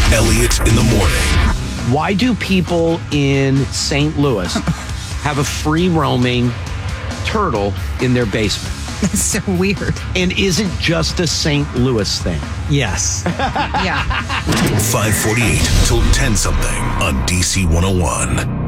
Elliott in the morning. Why do people in St. Louis have a free roaming turtle in their basement? That's so weird. And is it just a St. Louis thing? Yes. Yeah. 548 till 10 something on DC 101.